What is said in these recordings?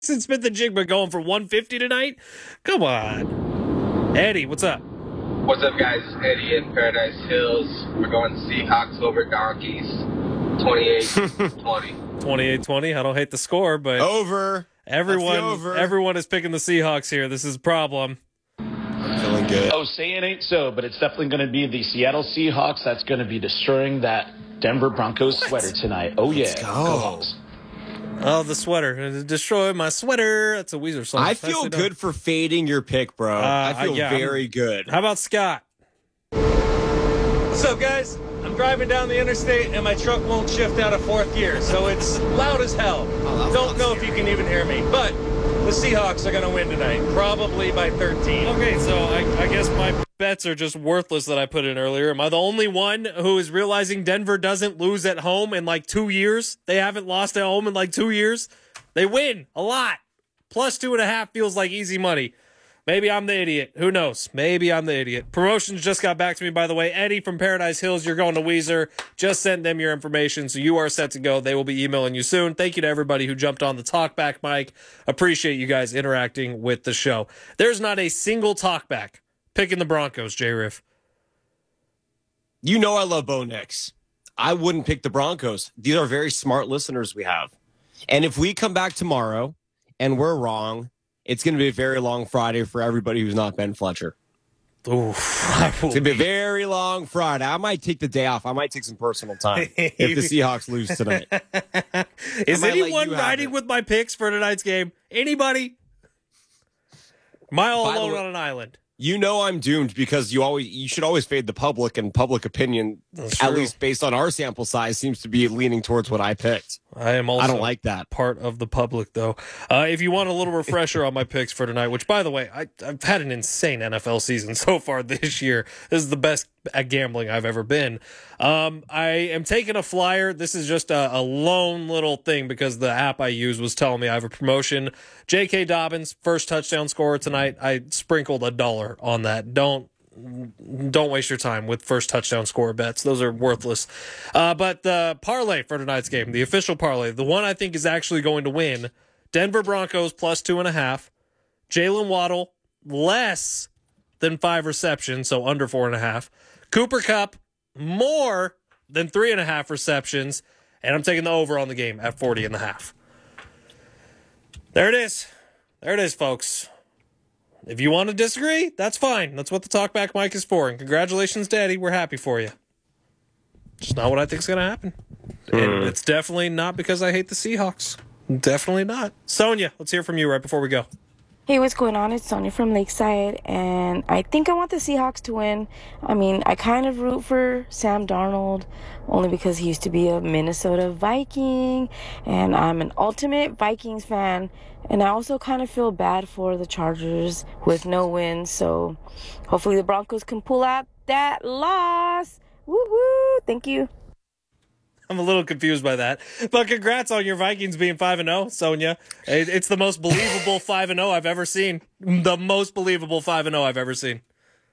Jason Smith-Njigba going for 150 tonight? Come on. Eddie, what's up? What's up, guys? It's Eddie in Paradise Hills. We're going Seahawks over Donkeys, 28-20. 28-20. I don't hate the score, but over. Everyone is picking the Seahawks here. This is a problem. I'm feeling good. Oh, say it ain't so, but it's definitely going to be the Seattle Seahawks that's going to be destroying that Denver Broncos sweater tonight. Oh, yeah. Let's go. Hawks. Oh, the sweater. Destroy my sweater. That's a Weezer song. I feel good for fading your pick, bro. I feel very good. How about Scott? What's up, guys? I'm driving down the interstate and my truck won't shift out of fourth gear, so it's loud as hell. Don't know if you can even hear me, but the Seahawks are going to win tonight, probably by 13. Okay, so I guess my bets are just worthless that I put in earlier. Am I the only one who is realizing Denver doesn't lose at home in like 2 years? They haven't lost at home in like 2 years. They win a lot. Plus 2.5 feels like easy money. Maybe I'm the idiot. Who knows? Maybe I'm the idiot. Promotions just got back to me, by the way. Eddie from Paradise Hills, you're going to Weezer. Just send them your information, so you are set to go. They will be emailing you soon. Thank you to everybody who jumped on the talkback mic. Appreciate you guys interacting with the show. There's not a single talkback picking the Broncos, J-Riff. You know I love Bo Nix. I wouldn't pick the Broncos. These are very smart listeners we have. And if we come back tomorrow and we're wrong, it's going to be a very long Friday for everybody who's not Ben Fletcher. It's going to be a very long Friday. I might take the day off. I might take some personal time if the Seahawks lose tonight. Is anyone riding with my picks for tonight's game? Anybody? Am I all alone on an island? You know I'm doomed because you should always fade the public, and public opinion, at least based on our sample size, seems to be leaning towards what I picked. I don't like that. Part of the public, though. If you want a little refresher on my picks for tonight, which, by the way, I've had an insane NFL season so far this year. This is the best at gambling I've ever been. I am taking a flyer. This is just a lone little thing because the app I use was telling me I have a promotion. J.K. Dobbins, first touchdown scorer tonight. I sprinkled $1 on that. Don't waste your time with first touchdown score bets. Those are worthless. But the parlay for tonight's game, the official parlay, the one I think is actually going to win, Denver Broncos plus 2.5, Jalen Waddle less than 5 receptions, so under 4.5, Cooper Kupp more than 3.5 receptions, and I'm taking the over on the game at 40.5. There it is. There it is, folks. If you want to disagree, that's fine. That's what the talkback mic is for. And congratulations, Daddy. We're happy for you. Just not what I think is going to happen. And it's definitely not because I hate the Seahawks. Definitely not. Sonia, let's hear from you right before we go. Hey, what's going on? It's Sonia from Lakeside, and I think I want the Seahawks to win. I mean, I kind of root for Sam Darnold, only because he used to be a Minnesota Viking, and I'm an ultimate Vikings fan, and I also kind of feel bad for the Chargers with no wins, so hopefully the Broncos can pull out that loss. Woo-hoo! Thank you. I'm a little confused by that. But congrats on your Vikings being 5-0, Sonia. It's the most believable 5-0 I've ever seen. The most believable 5-0 I've ever seen.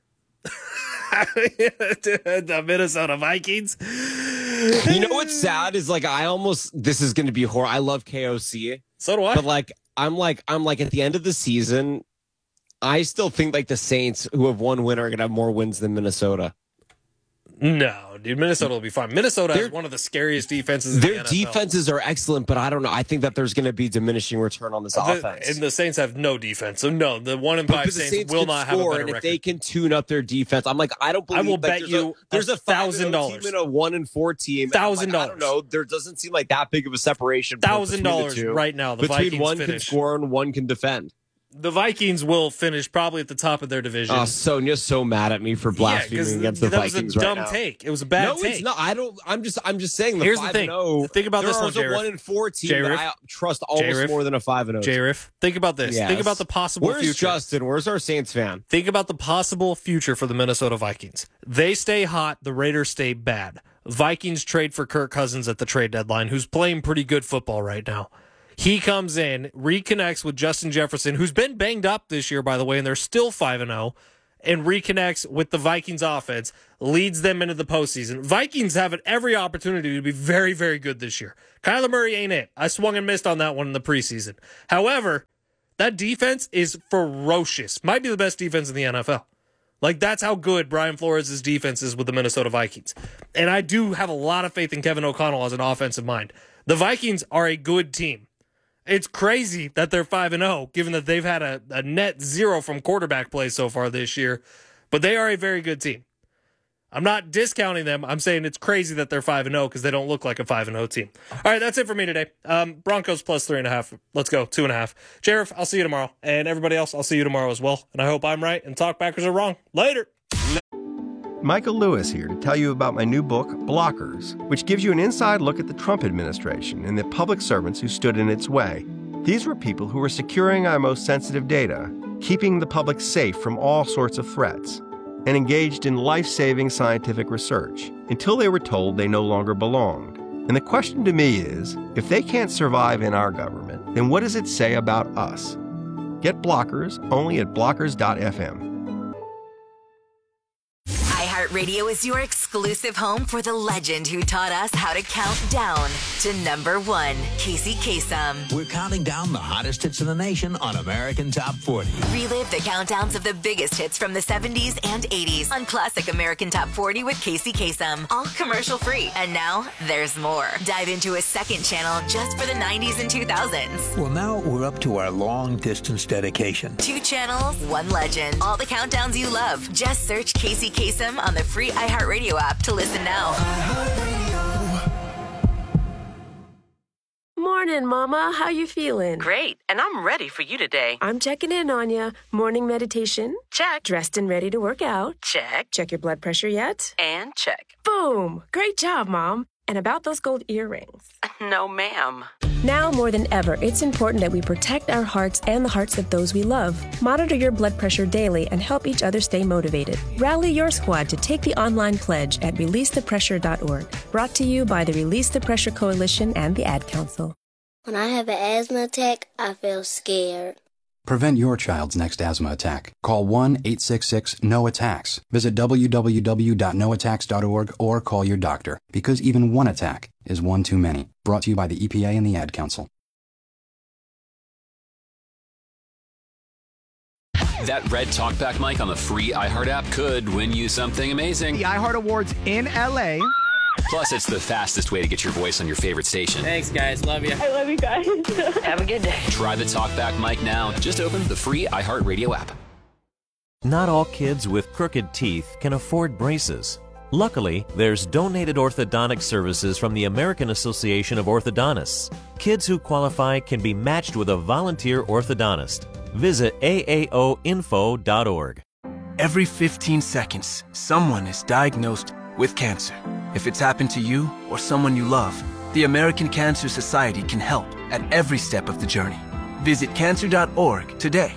The Minnesota Vikings. You know what's sad is this is going to be horrible. I love KOC. So do I. But I'm at the end of the season, I still think the Saints, who have one win, are going to have more wins than Minnesota. No, dude, Minnesota will be fine. Minnesota has one of the scariest defenses in the NFL. Their defenses are excellent, but I don't know. I think that there's going to be diminishing return on this offense. And the Saints have no defense. So, no, the 1-5 Saints will not have a better record. If they can tune up their defense, I'm I don't believe I will bet you there's a $1,000 team and a 1-4 team. $1,000. I don't know. There doesn't seem like that big of a separation. $1,000 right now. The between Vikings one finish. can score and one can defend. The Vikings will finish probably at the top of their division. Oh, Sonia's so mad at me for blaspheming against the Vikings right now. That was a dumb take. It was a bad take. No, it's not. I don't. I'm just saying. Here's the thing. Think about this one, There's a 1-4 team that I trust almost more than a 5-0. J-Riff, think about this. Yes. Think about the possible future. Where's Justin? Where's our Saints fan? Think about the possible future for the Minnesota Vikings. They stay hot. The Raiders stay bad. Vikings trade for Kirk Cousins at the trade deadline, who's playing pretty good football right now. He comes in, reconnects with Justin Jefferson, who's been banged up this year, by the way, and they're still 5-0. and reconnects with the Vikings offense, leads them into the postseason. Vikings have every opportunity to be very, very good this year. Kyler Murray ain't it. I swung and missed on that one in the preseason. However, that defense is ferocious. Might be the best defense in the NFL. Like, that's how good Brian Flores' defense is with the Minnesota Vikings. And I do have a lot of faith in Kevin O'Connell as an offensive mind. The Vikings are a good team. It's crazy that they're 5-0, given that they've had a net 0 from quarterback play so far this year. But they are a very good team. I'm not discounting them. I'm saying it's crazy that they're 5-0 because they don't look like a 5-0 team. All right, that's it for me today. Broncos plus 3.5. Let's go, 2.5. Sheriff, I'll see you tomorrow. And everybody else, I'll see you tomorrow as well. And I hope I'm right and Talkbackers are wrong. Later. Michael Lewis here to tell you about my new book, Blockers, which gives you an inside look at the Trump administration and the public servants who stood in its way. These were people who were securing our most sensitive data, keeping the public safe from all sorts of threats, and engaged in life-saving scientific research until they were told they no longer belonged. And the question to me is, if they can't survive in our government, then what does it say about us? Get Blockers only at blockers.fm. iHeartRadio is your exclusive home for the legend who taught us how to count down to number 1, Casey Kasem. We're counting down the hottest hits in the nation on American Top 40. Relive the countdowns of the biggest hits from the 70s and 80s on Classic American Top 40 with Casey Kasem. All commercial free. And now there's more. Dive into a second channel just for the 90s and 2000s. Well, now we're up to our long distance dedication. 2 channels, 1 legend. All the countdowns you love. Just search Casey Kasem on the free iHeartRadio app to listen now. Morning, Mama. How you feeling? Great, and I'm ready for you today. I'm checking in on you. Morning meditation? Check. Dressed and ready to work out? Check. Check your blood pressure yet? And check. Boom! Great job, Mom. And about those gold earrings? No, ma'am. Now more than ever, it's important that we protect our hearts and the hearts of those we love. Monitor your blood pressure daily and help each other stay motivated. Rally your squad to take the online pledge at releasethepressure.org. Brought to you by the Release the Pressure Coalition and the Ad Council. When I have an asthma attack, I feel scared. Prevent your child's next asthma attack. Call 1-866-NO-ATTACKS. Visit www.noattacks.org or call your doctor, because even one attack is one too many. Brought to you by the EPA and the Ad Council. That red talkback mic on the free iHeart app could win you something amazing. The iHeart Awards in LA. Plus, it's the fastest way to get your voice on your favorite station. Thanks, guys. Love you. I love you guys. Have a good day. Try the talkback mic now. Just open the free iHeartRadio app. Not all kids with crooked teeth can afford braces. Luckily, there's donated orthodontic services from the American Association of Orthodontists. Kids who qualify can be matched with a volunteer orthodontist. Visit aaoinfo.org. Every 15 seconds, someone is diagnosed with cancer. If it's happened to you or someone you love, the American Cancer Society can help at every step of the journey. Visit cancer.org today.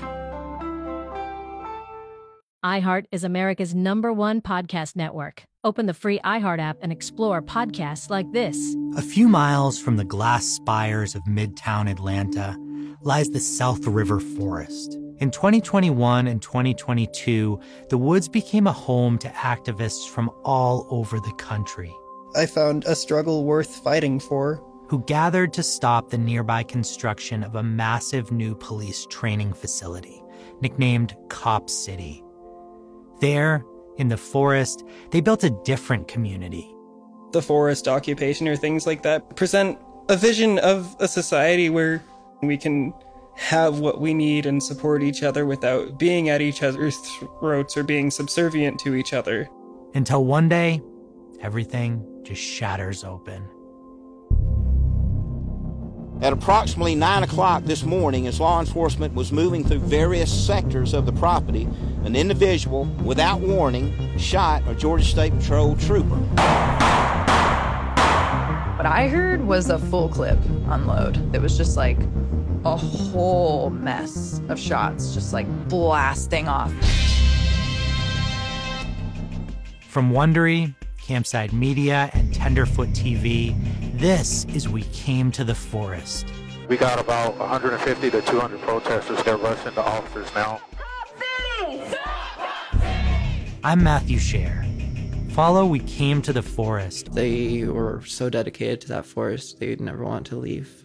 iHeart is America's #1 podcast network. Open the free iHeart app and explore podcasts like this. A few miles from the glass spires of Midtown Atlanta lies the South River Forest. In 2021 and 2022, the woods became a home to activists from all over the country. I found a struggle worth fighting for. Who gathered to stop the nearby construction of a massive new police training facility, nicknamed Cop City. There, in the forest, they built a different community. The forest occupation or things like that present a vision of a society where we can have what we need and support each other without being at each other's throats or being subservient to each other. Until one day, everything just shatters open. At approximately 9 o'clock this morning, as law enforcement was moving through various sectors of the property, an individual, without warning, shot a Georgia State Patrol trooper. What I heard was a full clip unload. It was just like a whole mess of shots just like blasting off. From Wondery, Campside Media, and Tenderfoot TV, this is We Came to the Forest. We got about 150 to 200 protesters. They're rushing the officers now. I'm Matthew Scher. Follow We Came to the Forest. They were so dedicated to that forest, they'd never want to leave.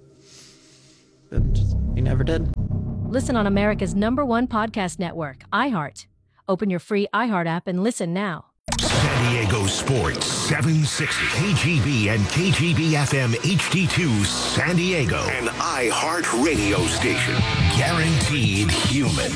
And they never did. Listen on America's #1 podcast network, iHeart. Open your free iHeart app and listen now. San Diego Sports 760 KGB and KGB FM HD2 San Diego. An iHeart radio station. Guaranteed human.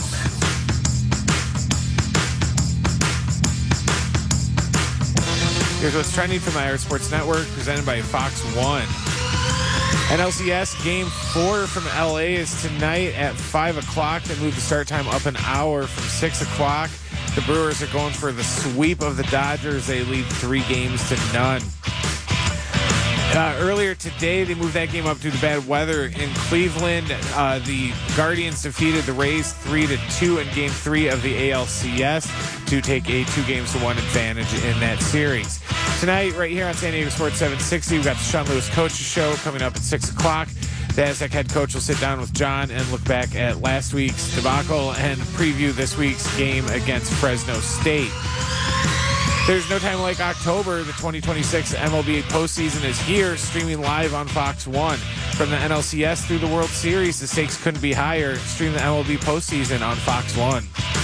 Here's what's trending from iHeart Sports Network, presented by Fox 1. NLCS Game 4 from LA is tonight at 5 o'clock. They move the start time up an hour from 6 o'clock. The Brewers are going for the sweep of the Dodgers. They lead 3-0. Earlier today, they moved that game up due to bad weather in Cleveland. The Guardians defeated the Rays 3-2 in Game 3 of the ALCS to take a 2-1 advantage in that series. Tonight, right here on San Diego Sports 760, we've got the Sean Lewis Coaches Show coming up at 6 o'clock. The Aztec head coach will sit down with John and look back at last week's debacle and preview this week's game against Fresno State. There's no time like October. The 2026 MLB postseason is here, streaming live on Fox 1. From the NLCS through the World Series, the stakes couldn't be higher. Stream the MLB postseason on Fox 1.